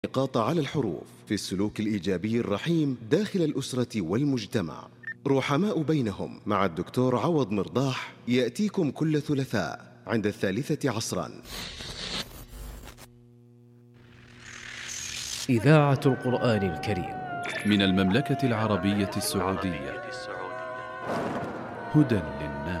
نقاط على الحروف في السلوك الإيجابي الرحيم داخل الأسرة والمجتمع. رحماء بينهم مع الدكتور عوض مرضاح يأتيكم كل ثلاثاء عند 3 عصرا. إذاعة القرآن الكريم من المملكة العربية السعودية. هدى للناس.